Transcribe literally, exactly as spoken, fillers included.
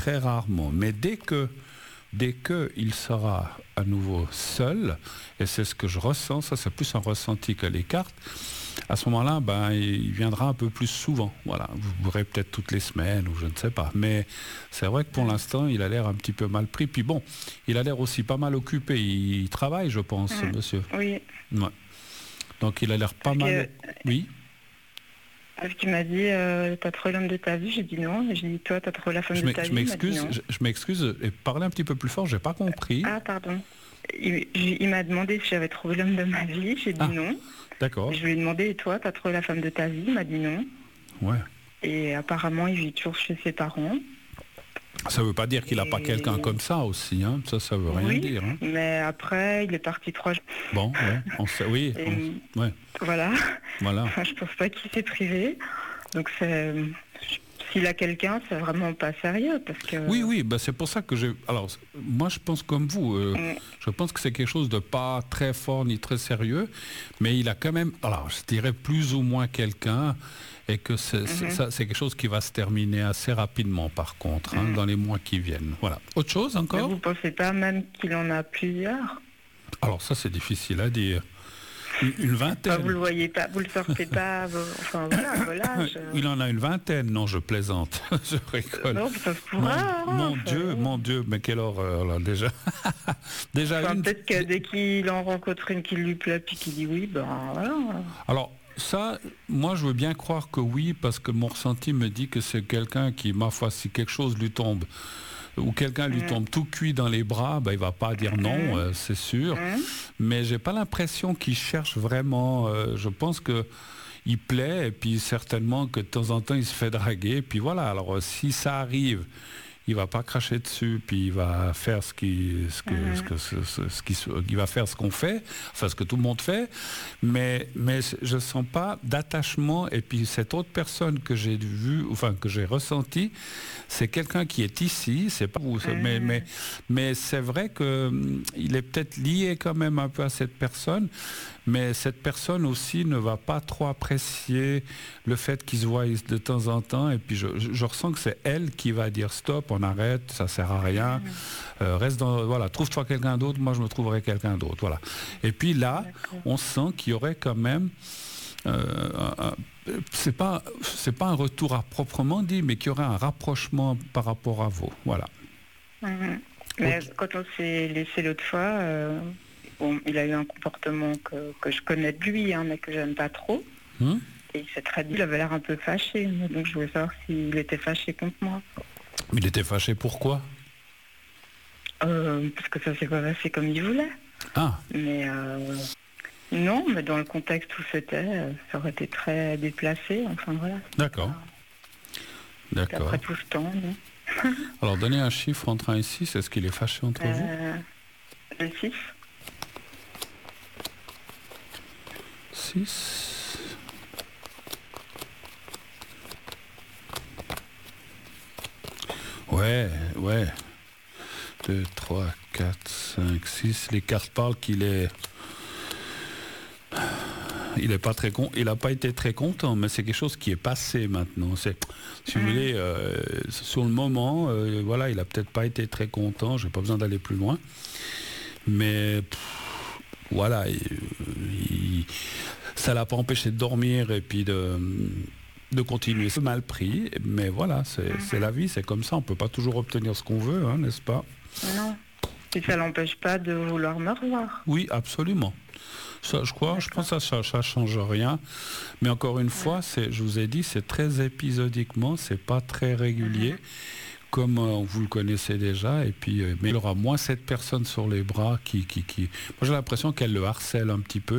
très rarement. Mais dès que, dès que il sera à nouveau seul, et c'est ce que je ressens, ça c'est plus un ressenti que les cartes, à ce moment-là, ben, il viendra un peu plus souvent. Voilà, vous verrez peut-être toutes les semaines ou je ne sais pas. Mais c'est vrai que pour l'instant, il a l'air un petit peu mal pris. Puis bon, il a l'air aussi pas mal occupé. Il travaille, je pense, mmh. monsieur. Oui. Ouais. Donc il a l'air pas Parce mal... Que... Oui. Parce qu'il m'a dit, euh, t'as trouvé l'homme de ta vie, j'ai dit non. J'ai dit, toi, t'as trouvé la femme de ta je vie. M'excuse, je, je m'excuse, et parlez un petit peu plus fort, j'ai pas compris. Ah, pardon. Il, il m'a demandé si j'avais trouvé l'homme de ma vie, j'ai dit ah, non. D'accord. Je lui ai demandé, et toi, t'as trouvé la femme de ta vie? Il m'a dit non. Ouais. Et apparemment, il vit toujours chez ses parents. Ça veut pas dire qu'il n'a et... pas quelqu'un comme ça aussi, hein. Ça, ça veut rien oui, dire. Hein. Mais après, il est parti trois jours. Bon, ouais, on sait, oui. Et, on... ouais. Voilà. Voilà. Enfin, je pense pas qu'il s'est privé. Donc, c'est... s'il a quelqu'un, c'est vraiment pas sérieux. Parce que... Oui, oui, bah c'est pour ça que j'ai... Alors, moi, je pense comme vous. Euh, mm. Je pense que c'est quelque chose de pas très fort ni très sérieux. Mais il a quand même... Alors, je dirais plus ou moins quelqu'un... Et que c'est, mm-hmm. ça, c'est quelque chose qui va se terminer assez rapidement, par contre, hein, mm. dans les mois qui viennent. Voilà. Autre chose encore? Mais vous ne pensez pas même qu'il en a plusieurs? Alors ça, c'est difficile à dire. Une, une vingtaine. Enfin, vous le voyez pas, vous le sortez pas. Enfin voilà, voilà. Je... Il en a une vingtaine. Non, je plaisante. Je rigole. Non, ça se pourra. Mon, mon enfin, Dieu, oui. mon Dieu, mais quelle horreur là déjà. déjà enfin, une... Peut-être que dès qu'il en rencontre une qui lui plaît puis qu'il dit oui, ben voilà. Alors. Ça, moi, je veux bien croire que oui, parce que mon ressenti me dit que c'est quelqu'un qui, ma foi, si quelque chose lui tombe, ou quelqu'un lui mmh. tombe tout cuit dans les bras, ben, il va pas dire non, mmh. euh, c'est sûr. Mmh. Mais j'ai pas l'impression qu'il cherche vraiment. Euh, je pense que il plaît, et puis certainement que de temps en temps, il se fait draguer. Puis voilà, alors si ça arrive... il va pas cracher dessus, puis il va faire ce qui, ce que, mmh. ce que, ce, ce, ce qui, il va faire ce qu'on fait, enfin ce que tout le monde fait, mais, mais je sens pas d'attachement. Et puis cette autre personne que j'ai vue, enfin que j'ai ressentie, c'est quelqu'un qui est ici, c'est pas vous, mmh. mais, mais, mais c'est vrai que il est peut-être lié quand même un peu à cette personne, mais cette personne aussi ne va pas trop apprécier le fait qu'ils se voient de temps en temps, et puis je, je, je ressens que c'est elle qui va dire stop, on arrête, ça sert à rien, euh, reste dans, voilà, trouve-toi quelqu'un d'autre, moi je me trouverai quelqu'un d'autre, voilà. Et puis là, d'accord. on sent qu'il y aurait quand même, euh, un, un, c'est pas, c'est pas un retour à proprement dit, mais qu'il y aurait un rapprochement par rapport à vous, voilà. Mmh. Mais okay. Quand on s'est laissé l'autre fois, euh, bon, il a eu un comportement que, que je connais de lui, hein, mais que j'aime pas trop. Mmh. Et il s'est très dit, il avait l'air un peu fâché, donc je voulais savoir s'il était fâché contre moi. Il était fâché pourquoi? euh, Parce que ça s'est pas passé comme il voulait. Ah. Mais euh, non, mais dans le contexte où c'était, ça aurait été très déplacé. Enfin voilà. D'accord. Pas... D'accord. Après tout ce temps. Non. Alors donnez un chiffre entre un et six. Est-ce qu'il est fâché entre euh, vous? Le six. six. Ouais, ouais. deux, trois, quatre, cinq, six. Les cartes parlent qu'il est... Il est pas très con... Il n'a pas été très content, mais c'est quelque chose qui est passé maintenant. C'est, si mmh. vous voulez, euh, sur le moment, euh, voilà, il n'a peut-être pas été très content. J'ai pas besoin d'aller plus loin. Mais pff, voilà, il, il, ça l'a pas empêché de dormir et puis de... de continuer. C'est mal pris, mais voilà, c'est, mmh. c'est la vie, c'est comme ça, on ne peut pas toujours obtenir ce qu'on veut, hein, n'est-ce pas? Non, et ça l'empêche pas de vouloir me revoir. Oui, absolument. Ça, je crois, D'accord. je pense que ça ne change rien, mais encore une ouais. fois, c'est, je vous ai dit, c'est très épisodiquement, c'est pas très régulier, mmh. comme euh, vous le connaissez déjà, et puis, euh, mais il aura moins cette personne sur les bras qui, qui, qui... Moi j'ai l'impression qu'elle le harcèle un petit peu.